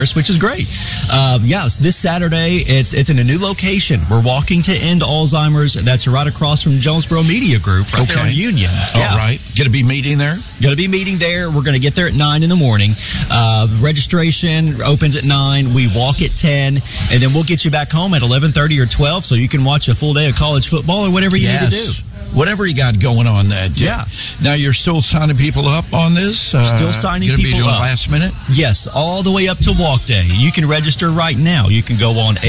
which is great. Yes, this Saturday, it's in a new location. We're walking to end Alzheimer's. That's right across from Jonesboro Media Group, right there on Union. All right. Going to be meeting there? Going to be meeting there. We're going to get there at 9 in the morning. Registration opens at 9. We walk at 10, and then we'll get you back home at 11:30 or 12 so you can watch a full day of college football or whatever you need to do. Whatever you got going on that day. Yeah. Now, you're still signing people up on this? Still signing people up. Going to be doing last minute? Yes, all the way up to walk day. You can register right now. You can go on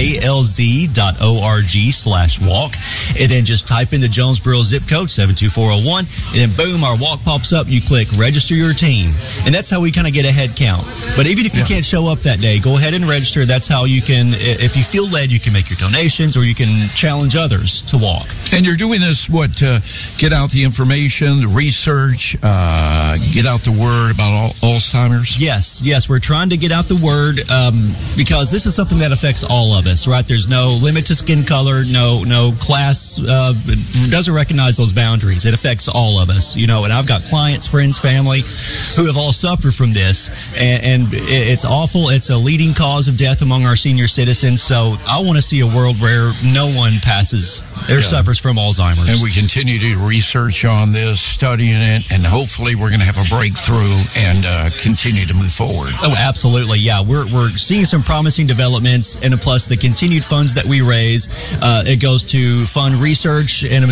alz.org/walk and then just type in the Jonesboro zip code 72401, and then boom, our walk pops up. You click register your team, and that's how we kind of get a head count. But even if you can't show up that day, go ahead and register. That's how you can, if you feel led, you can make your donations or you can challenge others to walk. And you're doing this, get out the information, the research, get out the word about Alzheimer's? Yes. We're trying to get out the word because this is something that affects all of us, right? There's no limit to skin color, no class. It doesn't recognize those boundaries. It affects all of us, and I've got clients, friends, family who have all suffered from this, and it's awful. It's a leading cause of death among our senior citizens. So I want to see a world where no one passes or suffers from Alzheimer's. And we continue to do research on this, studying it, and hopefully we're going to have a breakthrough and continue to move forward. Oh, absolutely. Yeah, we're seeing some promising developments, and plus the continued funds that we raise, it goes to fund research in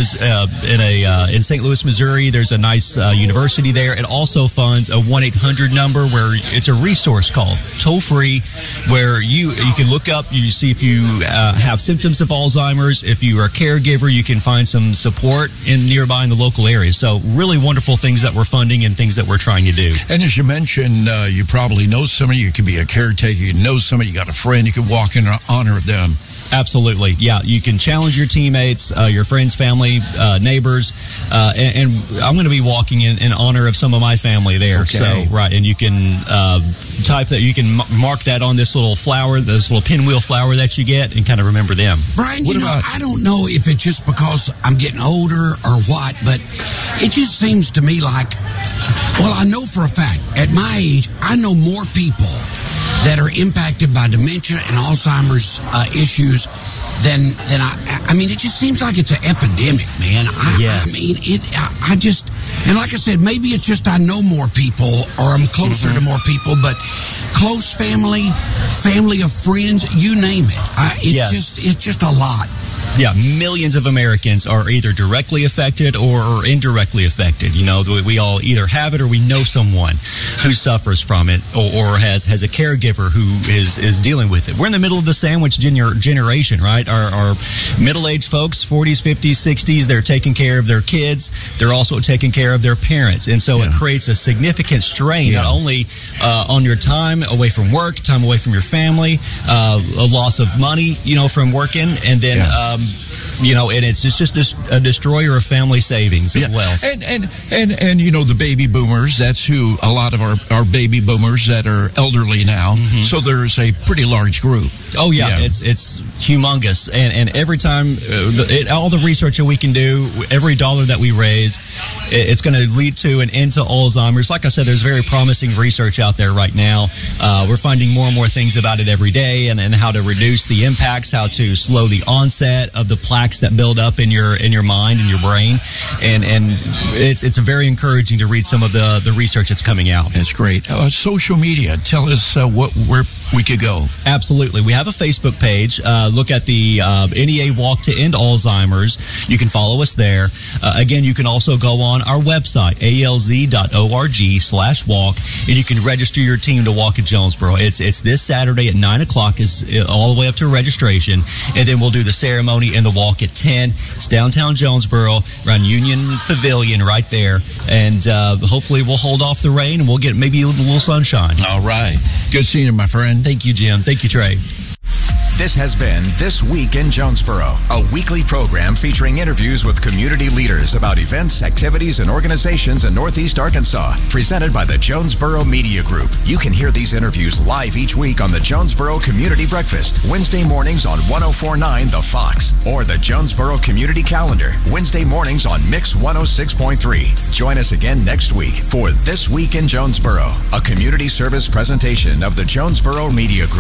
St. Louis, Missouri. There's a nice university there. It also funds a 1-800 number where it's a resource call, toll-free, where you can look up, you see if you have symptoms of Alzheimer's. If you are a caregiver, you can find some support nearby in the local area. So really wonderful things that we're funding and things that we're trying to do. And as you mentioned, you probably know somebody. You could be a caretaker. You know somebody. You got a friend. You could walk in honor of them. Absolutely. Yeah, you can challenge your teammates, your friends, family, neighbors, and I'm going to be walking in honor of some of my family there. Okay. So, right, and you can type that, you can mark that on this little flower, this little pinwheel flower that you get, and kind of remember them. Brian, I don't know if it's just because I'm getting older or what, but it just seems to me like, well, I know for a fact, at my age, I know more people that are impacted by dementia and Alzheimer's issues than I mean, it just seems like it's an epidemic, man. And like I said, maybe it's just I know more people or I'm closer to more people, but close family of friends, you name it. It's just a lot. Yeah, millions of Americans are either directly affected or indirectly affected. We all either have it or we know someone who suffers from it or has a caregiver who is dealing with it. We're in the middle of the sandwich generation, right? Our middle-aged folks, 40s, 50s, 60s, they're taking care of their kids. They're also taking care of their parents. And so it creates a significant strain, not only on your time away from work, time away from your family, a loss of money, from working, and then... and it's just a destroyer of family savings and wealth. And the baby boomers, that's who a lot of our baby boomers that are elderly now. Mm-hmm. So there's a pretty large group. Oh, yeah. It's humongous. And every time, all the research that we can do, every dollar that we raise, it's going to lead to an end to Alzheimer's. Like I said, there's very promising research out there right now. We're finding more and more things about it every day and how to reduce the impacts, how to slow the onset of the plaques that build up in your mind and your brain. And it's very encouraging to read some of the research that's coming out. That's great. Social media, tell us where we could go. Absolutely. We have a Facebook page. Look at the NEA Walk to End Alzheimer's. You can follow us there. Again, you can also go on our website, alz.org/walk, and you can register your team to walk at Jonesboro. It's this Saturday at 9 o'clock, is all the way up to registration, and then we'll do the ceremony and the walk at 10. It's downtown Jonesboro, around Union Pavilion right there, and hopefully we'll hold off the rain and we'll get maybe a little sunshine. All right. Good seeing you, my friend. Thank you, Jim. Thank you, Trey. This has been This Week in Jonesboro, a weekly program featuring interviews with community leaders about events, activities, and organizations in Northeast Arkansas, presented by the Jonesboro Media Group. You can hear these interviews live each week on the Jonesboro Community Breakfast, Wednesday mornings on 104.9 The Fox, or the Jonesboro Community Calendar, Wednesday mornings on Mix 106.3. Join us again next week for This Week in Jonesboro, a community service presentation of the Jonesboro Media Group.